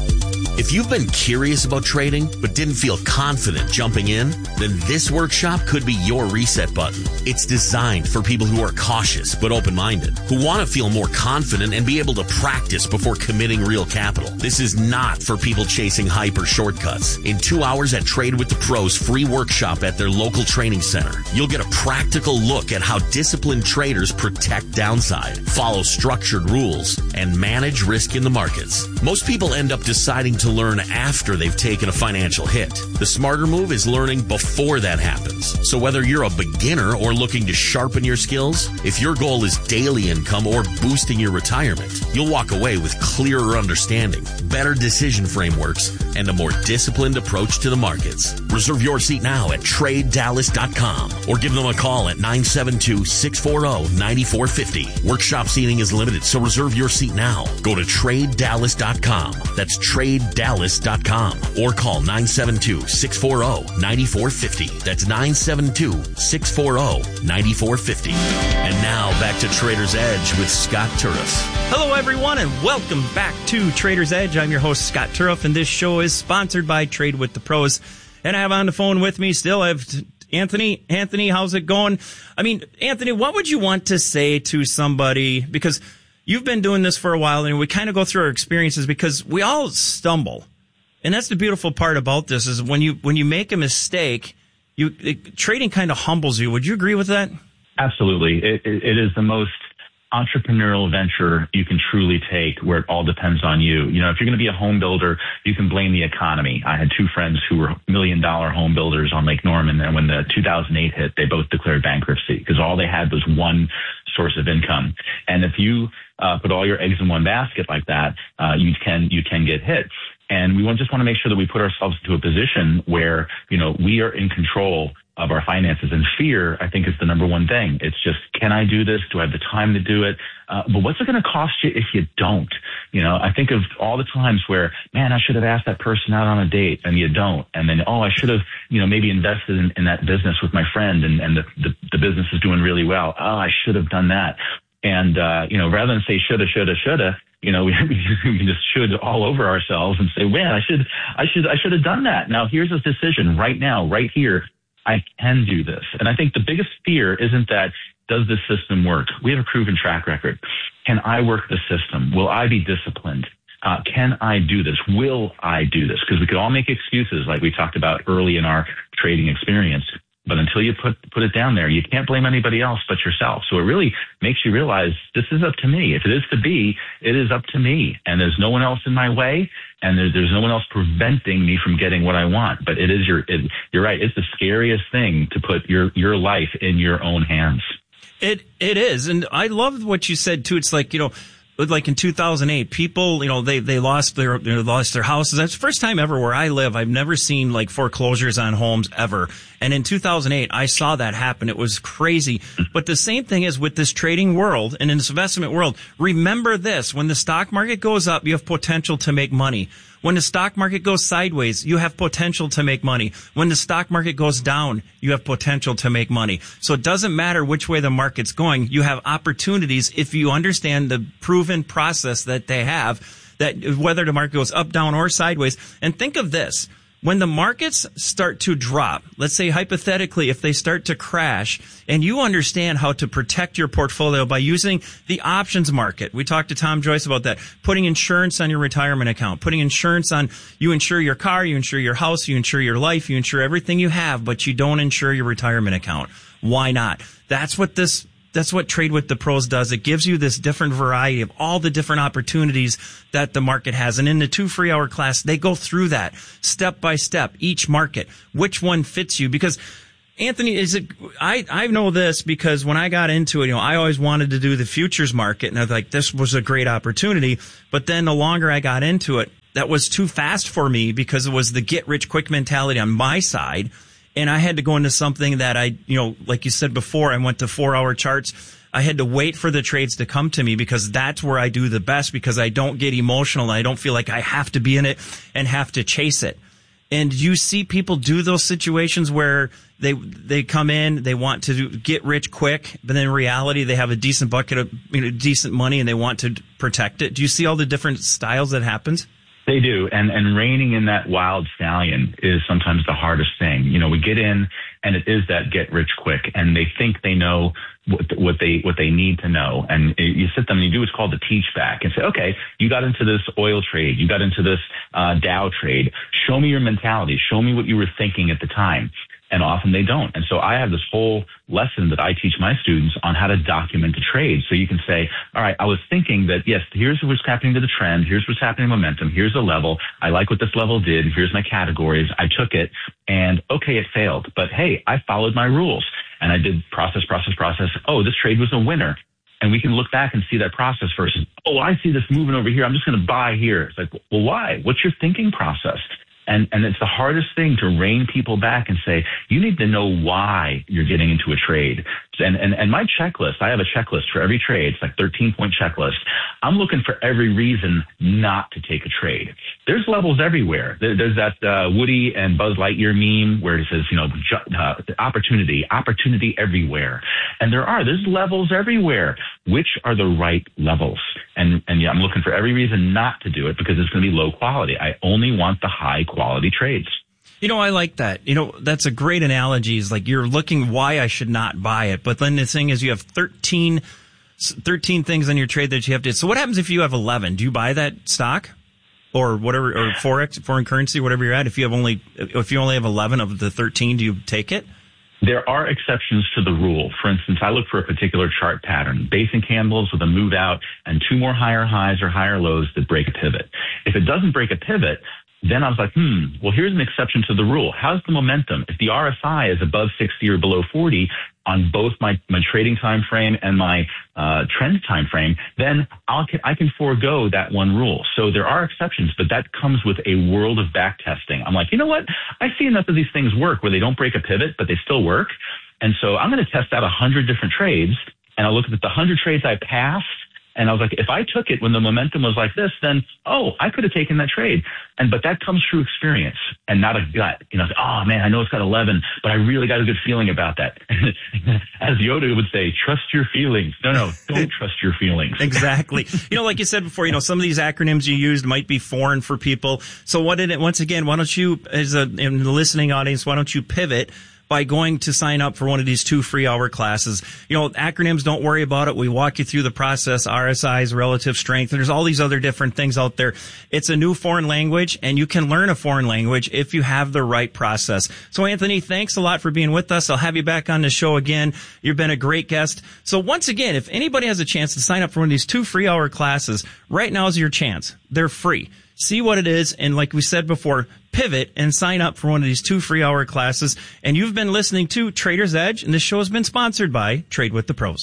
If you've been curious about trading but didn't feel confident jumping in, then this workshop could be your reset button. It's designed for people who are cautious but open-minded, who want to feel more confident and be able to practice before committing real capital. This is not for people chasing hype or shortcuts. In two hours at Trade with the Pros free workshop at their local training center, you'll get a practical look at how disciplined traders protect downside, follow structured rules, and manage risk in the markets. Most people end up deciding to learn after they've taken a financial hit. The smarter move is learning before that happens. So whether you're a beginner or looking to sharpen your skills, if your goal is daily income or boosting your retirement, you'll walk away with clearer understanding, better decision frameworks, and a more disciplined approach to the markets. Reserve your seat now at trade dallas dot com or give them a call at nine seven two, six four zero, nine four five zero. Workshop seating is limited, so reserve your seat now. Go to trade dallas dot com. That's trade dallas dot com or call nine seven two, six four zero, nine four five zero. That's nine seven two, six four zero, nine four five zero. And now back to Trader's Edge with Scott Turriff. Hello, everyone, and welcome back to Trader's Edge. I'm your host, Scott Turriff, and this show is sponsored by Trade with the Pros. And I have on the phone with me still, I have Anthony. Anthony, how's it going? I mean, Anthony, what would you want to say to somebody? Because you've been doing this for a while, and we kind of go through our experiences because we all stumble. And that's the beautiful part about this is when you when you make a mistake, you it, trading kind of humbles you. Would you agree with that? Absolutely. It, it, it is the most entrepreneurial venture you can truly take where it all depends on you. You know, if you're going to be a home builder, you can blame the economy. I had two friends who were million dollar home builders on Lake Norman, and when the two thousand eight hit, they both declared bankruptcy because all they had was one source of income. And if you uh, put all your eggs in one basket like that, uh, you can you can get hit. And we want, just want to make sure that we put ourselves into a position where, you know, we are in control of our finances. And fear, I think, is the number one thing. It's just, can I do this? Do I have the time to do it? Uh, but what's it going to cost you if you don't? You know, I think of all the times where, man, I should have asked that person out on a date, and you don't. And then, oh, I should have, you know, maybe invested in, in that business with my friend, and, and the, the, the business is doing really well. Oh, I should have done that. And, uh, you know, rather than say shoulda, shoulda, shoulda, you know, we, we just should all over ourselves and say, man, I should, I should, I should have done that. Now here's a decision right now, right here. I can do this. And I think the biggest fear isn't that, does this system work? We have a proven track record. Can I work the system? Will I be disciplined? Uh, can I do this? Will I do this? Because we could all make excuses like we talked about early in our trading experience. But until you put put it down there, you can't blame anybody else but yourself. So it really makes you realize this is up to me. If it is to be, it is up to me. And there's no one else in my way. And there, there's no one else preventing me from getting what I want. But it is your, it, you're right. It's the scariest thing to put your, your life in your own hands. It It is. And I love what you said, too. It's like, you know, like in two thousand eight, people, you know, they, they lost their, they lost their houses. That's the first time ever where I live. I've never seen like foreclosures on homes ever. And in two thousand eight, I saw that happen. It was crazy. But the same thing is with this trading world and in this investment world. Remember this, when the stock market goes up, you have potential to make money. When the stock market goes sideways, you have potential to make money. When the stock market goes down, you have potential to make money. So it doesn't matter which way the market's going. You have opportunities if you understand the proven process that they have, that whether the market goes up, down, or sideways. And think of this. When the markets start to drop, let's say hypothetically, if they start to crash, and you understand how to protect your portfolio by using the options market. We talked to Tom Joyce about that. Putting insurance on your retirement account, putting insurance on, you insure your car, you insure your house, you insure your life, you insure everything you have, but you don't insure your retirement account. Why not? That's what this That's what Trade with the Pros does. It gives you this different variety of all the different opportunities that the market has. And in the two free hour class, they go through that step by step, each market, which one fits you. Because Anthony, is it, I, I know this because when I got into it, you know, I always wanted to do the futures market, and I was like, this was a great opportunity. But then the longer I got into it, that was too fast for me because it was the get rich quick mentality on my side. And I had to go into something that I, you know, like you said before, I went to four hour charts. I had to wait for the trades to come to me because that's where I do the best, because I don't get emotional. I don't feel like I have to be in it and have to chase it. And you see people do those situations where they, they come in, they want to do, get rich quick, but then in reality, they have a decent bucket of, you know, decent money and they want to protect it. Do you see all the different styles that happens? They do, and and reining in that wild stallion is sometimes the hardest thing. You know, we get in, and it is that get rich quick, and they think they know what, what they what they need to know, and you sit them and you do what's called the teach back, and say, okay, you got into this oil trade, you got into this uh, Dow trade. Show me your mentality. Show me what you were thinking at the time. And often they don't. And so I have this whole lesson that I teach my students on how to document a trade. So you can say, all right, I was thinking that, yes, here's what's happening to the trend. Here's what's happening to momentum. Here's the level. I like what this level did. Here's my categories. I took it and okay, it failed. But hey, I followed my rules and I did process, process, process. Oh, this trade was a winner. And we can look back and see that process versus, oh, I see this moving over here. I'm just going to buy here. It's like, well, why? What's your thinking process? And, and it's the hardest thing to rein people back and say, you need to know why you're getting into a trade. And, and, and my checklist, I have a checklist for every trade. It's like thirteen point checklist. I'm looking for every reason not to take a trade. There's levels everywhere. There, there's that uh, Woody and Buzz Lightyear meme where it says, you know, ju- uh, opportunity, opportunity everywhere. And there are, there's levels everywhere. Which are the right levels? And, and yeah, I'm looking for every reason not to do it because it's going to be low quality. I only want the high quality trades. You know, I like that. You know, that's a great analogy. Is like you're looking why I should not buy it. But then the thing is you have thirteen, thirteen things on your trade that you have to. So what happens if you have eleven? Do you buy that stock or whatever, or Forex, foreign currency, whatever you're at? If you have only, if you only have eleven of the thirteen, do you take it? There are exceptions to the rule. For instance, I look for a particular chart pattern, basing candles with a move out and two more higher highs or higher lows that break a pivot. If it doesn't break a pivot, then I was like, hmm, well, here's an exception to the rule. How's the momentum? If the R S I is above sixty or below forty on both my, my trading time frame and my uh, trend time frame, then I'll, I can forego that one rule. So there are exceptions, but that comes with a world of back testing. I'm like, you know what? I see enough of these things work where they don't break a pivot, but they still work. And so I'm going to test out one hundred different trades, and I'll look at the one hundred trades I passed. And I was like, if I took it when the momentum was like this, then, oh, I could have taken that trade. And, but that comes through experience and not a gut. You know, oh man, I know it's got eleven, but I really got a good feeling about that. As Yoda would say, trust your feelings. No, no, don't trust your feelings. Exactly. You know, like you said before, you know, some of these acronyms you used might be foreign for people. So what did it, once again, why don't you, as a, in the listening audience, why don't you pivot by going to sign up for one of these two free hour classes? You know, acronyms, don't worry about it. We walk you through the process, R S Is, relative strength, and there's all these other different things out there. It's a new foreign language, and you can learn a foreign language if you have the right process. So, Anthony, thanks a lot for being with us. I'll have you back on the show again. You've been a great guest. So, once again, if anybody has a chance to sign up for one of these two free hour classes, right now is your chance. They're free. See what it is, and like we said before, pivot and sign up for one of these two free hour classes. And you've been listening to Trader's Edge, and this show has been sponsored by Trade with the Pros.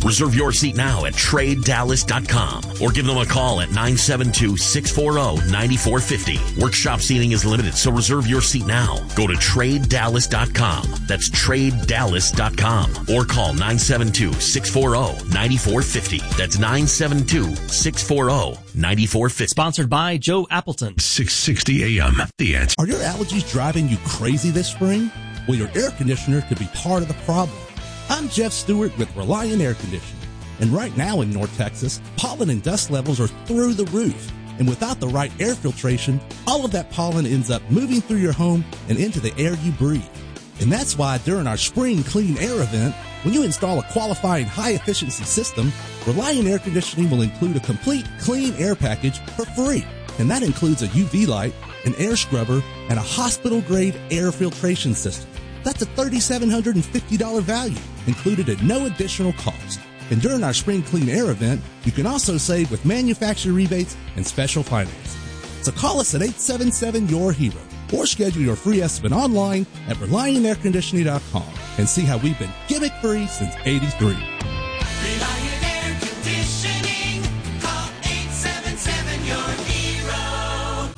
Reserve your seat now at trade dallas dot com or give them a call at nine seven two, six four zero, nine four five zero. Workshop seating is limited, so reserve your seat now. Go to trade dallas dot com. That's trade dallas dot com or call nine seven two, six four zero, nine four five zero. That's nine seven two, six four zero, nine four five zero. Sponsored by Joe Appleton. six sixty A M. The Answer. Are your allergies driving you crazy this spring? Well, your air conditioner could be part of the problem. I'm Jeff Stewart with Reliant Air Conditioning. And right now in North Texas, pollen and dust levels are through the roof. And without the right air filtration, all of that pollen ends up moving through your home and into the air you breathe. And that's why during our Spring Clean Air event, when you install a qualifying high-efficiency system, Reliant Air Conditioning will include a complete clean air package for free. And that includes a U V light, an air scrubber, and a hospital-grade air filtration system. That's a three thousand seven hundred fifty dollars value, included at no additional cost. And during our Spring Clean Air event, you can also save with manufacturer rebates and special financing. So call us at eight seven seven, your hero or schedule your free estimate online at reliant air conditioning dot com and see how we've been gimmick-free since eighty-three. Reliant Air Conditioning. Call eight seven seven, your hero.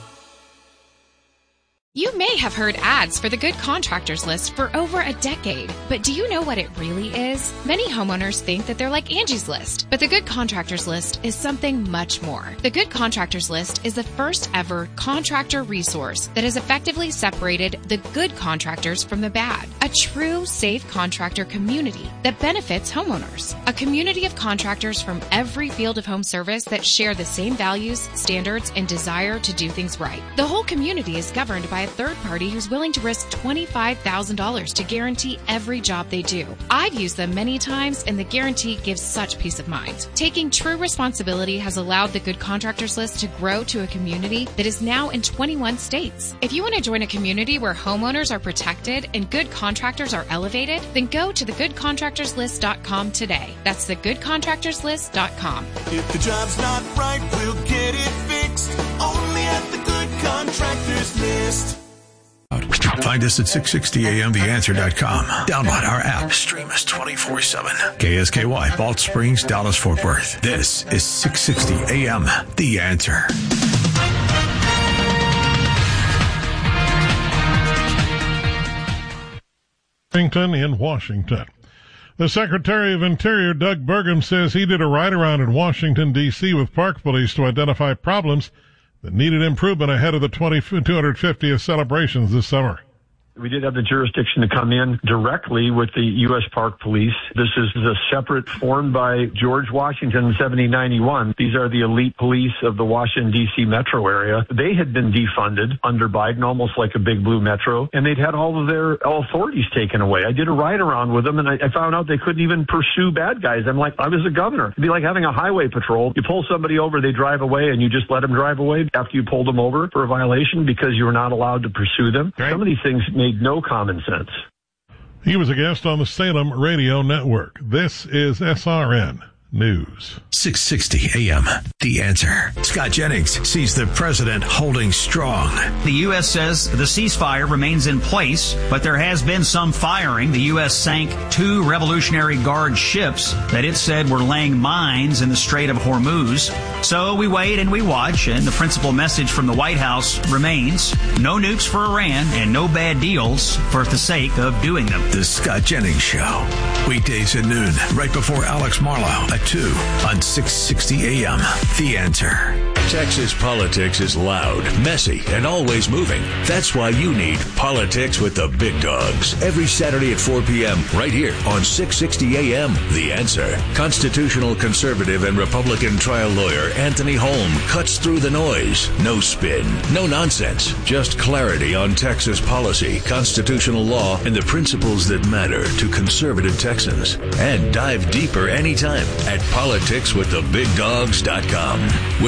You may have heard ads for the Good Contractors List for over a decade, but do you know what it really is? Many homeowners think that they're like Angie's List, but the Good Contractors List is something much more. The Good Contractors List is the first ever contractor resource that has effectively separated the good contractors from the bad. A true safe contractor community that benefits homeowners. A community of contractors from every field of home service that share the same values, standards, and desire to do things right. The whole community is governed by a third party who's willing to risk twenty-five thousand dollars to guarantee every job they do. I've used them many times, and the guarantee gives such peace of mind. Taking true responsibility has allowed the Good Contractors List to grow to a community that is now in twenty-one states. If you want to join a community where homeowners are protected and good contractors are elevated, then go to the good contractors list dot com today. That's the good contractors list dot com. If the job's not right, we'll get it fixed. Only at the Good Contractors List. Find us at six sixty A M the answer dot com. Download our app. Stream us twenty-four seven. K S K Y, Balch Springs, Dallas, Fort Worth. This is six sixty A M The Answer. Washington in Washington. The Secretary of Interior, Doug Burgum, says he did a ride-around in Washington, D C with Park Police to identify problems that needed improvement ahead of the two hundred fiftieth celebrations this summer. We did have the jurisdiction to come in directly with the U S Park Police. This is a separate formed by George Washington in seventeen ninety-one. These are the elite police of the Washington, D C metro area. They had been defunded under Biden, almost like a big blue metro, and they'd had all of their authorities taken away. I did a ride around with them, and I, I found out they couldn't even pursue bad guys. I'm like, I was a governor. It'd be like having a highway patrol. You pull somebody over, they drive away, and you just let them drive away after you pulled them over for a violation because you were not allowed to pursue them. Right. Some of these things made no common sense. He was a guest on the Salem Radio Network. This is S R N News. six sixty A M The Answer. Scott Jennings sees the president holding strong. The U S says the ceasefire remains in place, but there has been some firing. The U S sank two Revolutionary Guard ships that it said were laying mines in the Strait of Hormuz. So we wait and we watch, and the principal message from the White House remains: no nukes for Iran and no bad deals for the sake of doing them. The Scott Jennings Show. Weekdays at noon, right before Alex Marlowe at two on six sixty A M The Answer. Texas politics is loud, messy, and always moving. That's why you need Politics with the Big Dogs. Every Saturday at four p.m. right here on six sixty A M The Answer. Constitutional conservative and Republican trial lawyer Anthony Holm cuts through the noise. No spin, no nonsense, just clarity on Texas policy, constitutional law, and the principles that matter to conservative Texans. And dive deeper anytime at politics with the big dogs dot com. With the Constitution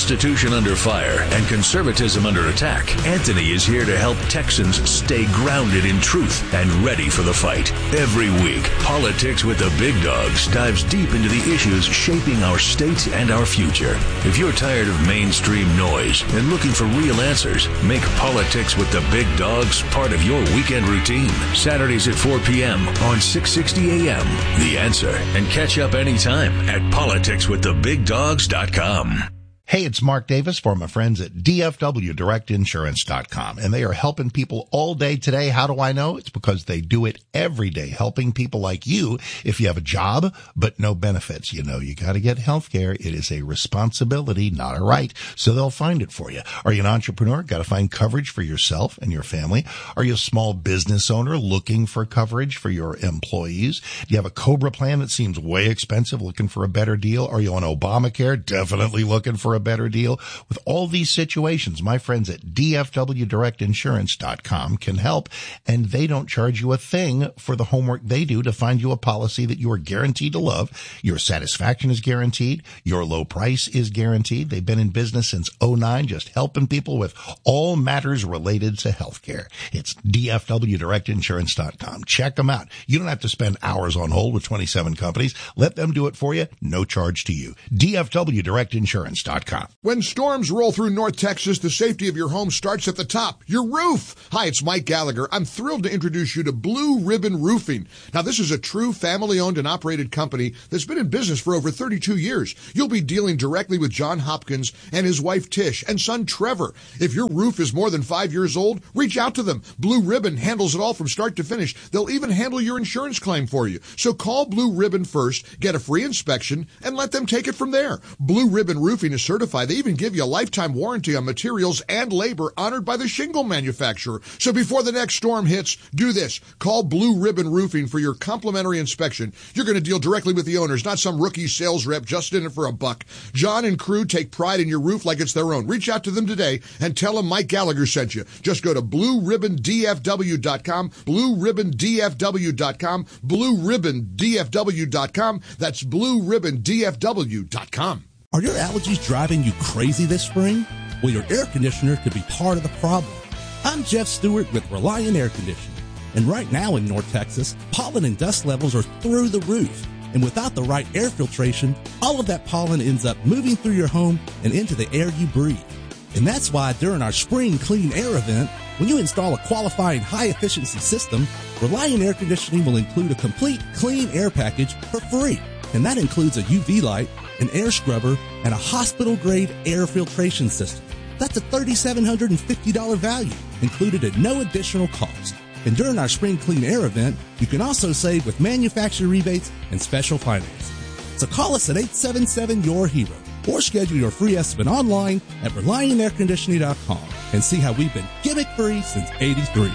Constitution under fire and conservatism under attack, Anthony is here to help Texans stay grounded in truth and ready for the fight. Every week, Politics with the Big Dogs dives deep into the issues shaping our state and our future. If you're tired of mainstream noise and looking for real answers, make Politics with the Big Dogs part of your weekend routine. Saturdays at four p.m. on six sixty A M. The Answer. And catch up anytime at politics with the big dogs dot com. Hey, it's Mark Davis for my friends at D F W Direct Insurance dot com, and they are helping people all day today. How do I know? It's because they do it every day, helping people like you. If you have a job, but no benefits, you know, you got to get health care. It is a responsibility, not a right, so they'll find it for you. Are you an entrepreneur? Got to find coverage for yourself and your family. Are you a small business owner looking for coverage for your employees? Do you have a COBRA plan that seems way expensive, looking for a better deal? Are you on Obamacare? Definitely looking for a better deal. With all these situations, my friends at D F W Direct Insurance dot com can help, and they don't charge you a thing for the homework they do to find you a policy that you are guaranteed to love. Your satisfaction is guaranteed. Your low price is guaranteed. They've been in business since oh nine, just helping people with all matters related to healthcare. It's D F W Direct Insurance dot com. Check them out. You don't have to spend hours on hold with twenty-seven companies. Let them do it for you. No charge to you. D F W Direct Insurance dot com. When storms roll through North Texas, the safety of your home starts at the top, your roof. Hi, it's Mike Gallagher. I'm thrilled to introduce you to Blue Ribbon Roofing. Now, this is a true family-owned and operated company that's been in business for over thirty-two years. You'll be dealing directly with John Hopkins and his wife Tish and son Trevor. If your roof is more than five years old, reach out to them. Blue Ribbon handles it all from start to finish. They'll even handle your insurance claim for you. So call Blue Ribbon first, get a free inspection, and let them take it from there. Blue Ribbon Roofing is certified. They even give you a lifetime warranty on materials and labor honored by the shingle manufacturer. So before the next storm hits, do this. Call Blue Ribbon Roofing for your complimentary inspection. You're going to deal directly with the owners, not some rookie sales rep just in it for a buck. John and crew take pride in your roof like it's their own. Reach out to them today and tell them Mike Gallagher sent you. Just go to blue ribbon D F W dot com, blue ribbon D F W dot com, blue ribbon D F W dot com. That's blue ribbon D F W dot com. Are your allergies driving you crazy this spring? Well, your air conditioner could be part of the problem. I'm Jeff Stewart with Reliant Air Conditioning. And right now in North Texas, pollen and dust levels are through the roof. And without the right air filtration, all of that pollen ends up moving through your home and into the air you breathe. And that's why during our Spring Clean Air event, when you install a qualifying high-efficiency system, Reliant Air Conditioning will include a complete clean air package for free. And that includes a U V light, an air scrubber, and a hospital-grade air filtration system. That's a three thousand seven hundred fifty dollars value, included at no additional cost. And during our Spring Clean Air event, you can also save with manufacturer rebates and special financing. So call us at eight seven seven, Y O U R HERO or schedule your free estimate online at reliant air conditioning dot com and see how we've been gimmick-free since eighty-three.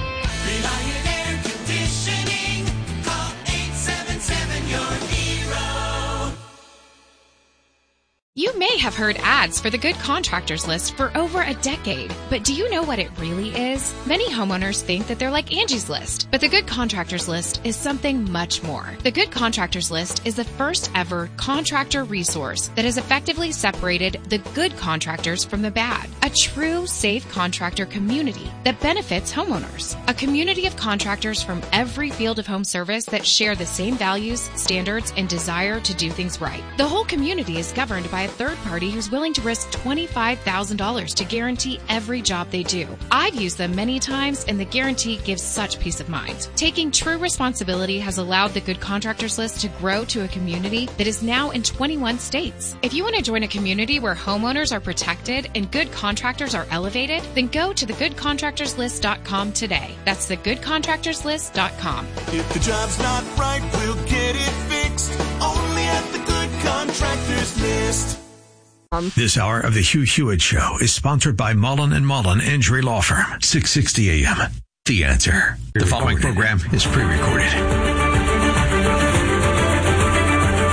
Reliant Air Conditioning. Call eight seven seven, Y O U R HERO. You may have heard ads for the Good Contractors List for over a decade, but do you know what it really is? Many homeowners think that they're like Angie's List, but the Good Contractors List is something much more. The Good Contractors List is the first ever contractor resource that has effectively separated the good contractors from the bad. A true safe contractor community that benefits homeowners. A community of contractors from every field of home service that share the same values, standards, and desire to do things right. The whole community is governed by a third party who's willing to risk twenty-five thousand dollars to guarantee every job they do. I've used them many times, and the guarantee gives such peace of mind. Taking true responsibility has allowed the Good Contractors List to grow to a community that is now in twenty-one states. If you want to join a community where homeowners are protected and good contractors are elevated, then go to the good contractors list dot com today. That's the good contractors list dot com. If the job's not right, we'll get it fixed. Only at the Good Contractors List. This hour of the Hugh Hewitt Show is sponsored by Mullen and Mullen Injury Law Firm, six sixty A M. The Answer. The following program is pre-recorded. In a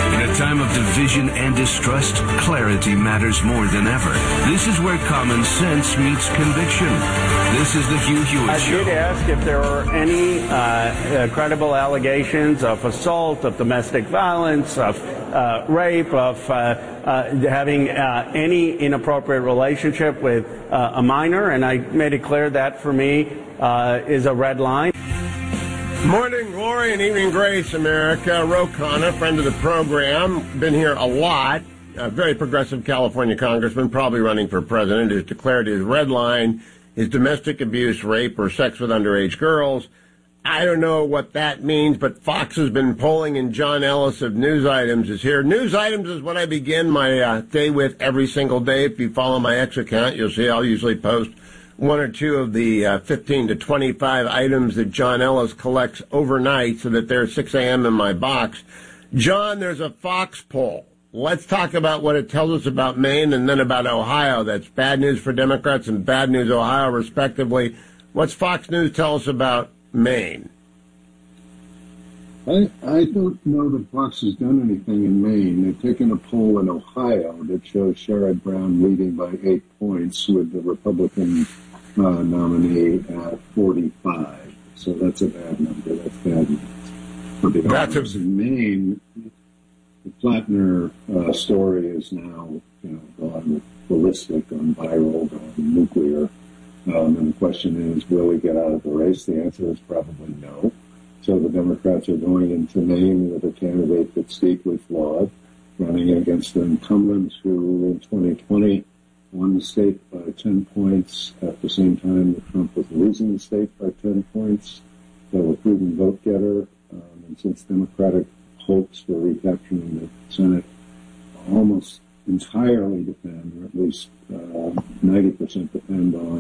time of division and distrust, clarity matters more than ever. This is where common sense meets conviction. This is the Hugh Hewitt I Show. did ask if there were any uh, uh, credible allegations of assault, of domestic violence, of uh, rape, of uh, uh, having uh, any inappropriate relationship with uh, a minor, and I made it clear that for me uh, is a red line. Morning glory and evening grace, America. Ro Khanna, friend of the program, been here a lot. A very progressive California congressman, probably running for president, has declared his red line is domestic abuse, rape, or sex with underage girls. I don't know what that means, but Fox has been polling, and John Ellis of News Items is here. News Items is what I begin my uh, day with every single day. If you follow my X account, you'll see I'll usually post one or two of the uh, fifteen to twenty-five items that John Ellis collects overnight so that they're six a.m. in my box. John, there's a Fox poll. Let's talk about what it tells us about Maine and then about Ohio. That's bad news for Democrats and bad news Ohio, respectively. What's Fox News tell us about Maine? I, I don't know that Fox has done anything in Maine. They've taken a poll in Ohio that shows Sherrod Brown leading by eight points with the Republican uh, nominee at forty-five. So that's a bad number. That's bad news. But the That's a- in Maine, the Flatner uh, story is now, you know, gone ballistic, gone viral, gone nuclear. Um, and the question is, will he get out of the race? The answer is probably no. So the Democrats are going into Maine with a candidate that's deeply flawed, running against an incumbent who in twenty twenty won the state by ten points at the same time that Trump was losing the state by ten points. So a proven vote getter. Um, and since Democratic hopes for recapturing the Senate almost entirely depend, or at least uh, ninety percent depend on